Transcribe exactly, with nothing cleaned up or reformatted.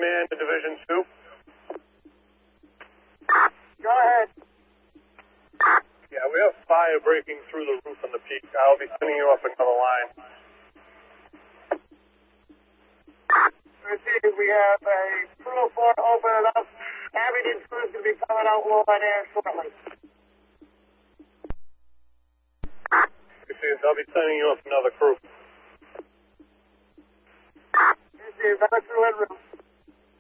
Command to Division two. Go ahead. Yeah, we have fire breaking through the roof on the peak. I'll be sending you up another line. Received. We have a two oh four open it up. Abington two is going to be coming out low by there shortly. Received. I'll be sending you up another crew. Received. Another crew en route.